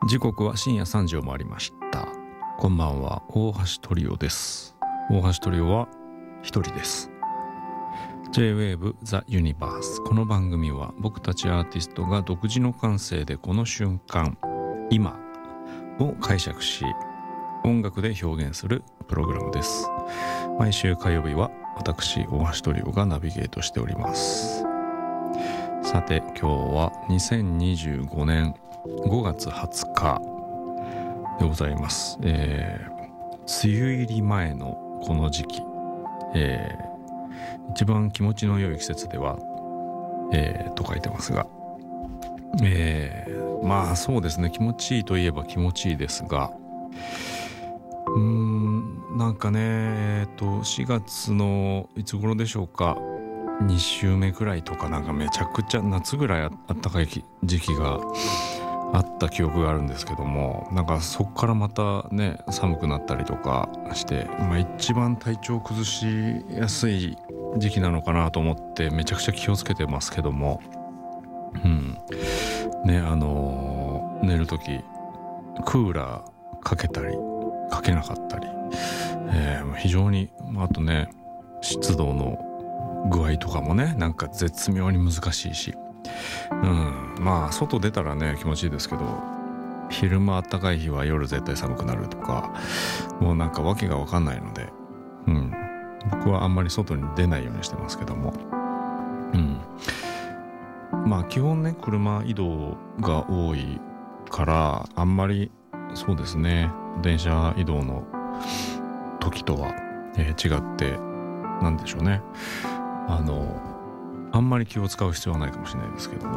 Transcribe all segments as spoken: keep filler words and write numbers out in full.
時刻は深夜さんじを回りました。こんばんは、大橋トリオです。大橋トリオは一人です。 J-Wave The Universe。 この番組は僕たちアーティストが独自の感性でこの瞬間今を解釈し音楽で表現するプログラムです。毎週火曜日は私大橋トリオがナビゲートしております。さて今日はにせんにじゅうごねんごがつはつかでございます。えー、梅雨入り前のこの時期、えー、一番気持ちの良い季節では、えー、と書いてますが、えー、まあそうですね、気持ちいいといえば気持ちいいですが、うーんなんかねえっとしがつのいつ頃でしょうか、に週目くらいとかなんかめちゃくちゃ夏ぐらいあったかい時期があった記憶があるんですけども、なんかそこからまたね寒くなったりとかして、まあ、一番体調を崩しやすい時期なのかなと思ってめちゃくちゃ気をつけてますけども、うんねあのー、寝るときクーラーかけたりかけなかったり、えー、非常にあとね湿度の具合とかもねなんか絶妙に難しいし、うんまあ外出たらね気持ちいいですけど、昼間あったかい日は夜絶対寒くなるとか、もうなんかわけが分かんないので、うん、僕はあんまり外に出ないようにしてますけども、うん、まあ基本ね車移動が多いからあんまりそうですね電車移動の時とは、えー、違ってなんでしょうね、あのあんまり気を使う必要はないかもしれないですけども、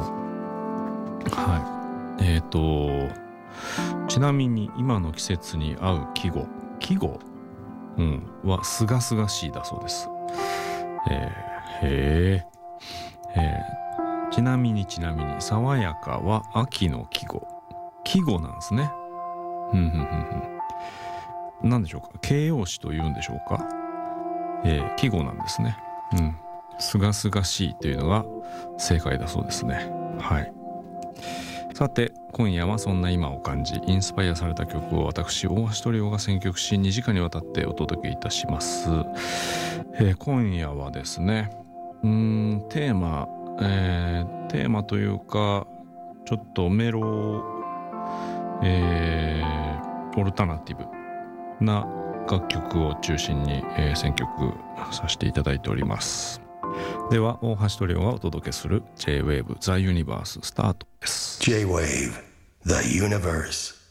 はいえーとちなみに今の季節に合う季語季語、うん、はすがすがしいだそうです。えー、へー、えー、ちなみにちなみに爽やかは秋の季語季語なんですね。ふんふんふんふん、なんでしょうか、形容詞というんでしょうか、えー、季語なんですね。うんすがすがしいというのが正解だそうですね。はい。さて今夜はそんな今を感じインスパイアされた曲を私大橋トリオが選曲しにじかんにわたってお届けいたします。えー、今夜はですねうーんテーマ、えー、テーマというかちょっとメロ、えー、オルタナティブな楽曲を中心に、えー、選曲させていただいております。では大橋トリオがお届けする J-Wave The Universe スタートです。 J-Wave The Universe。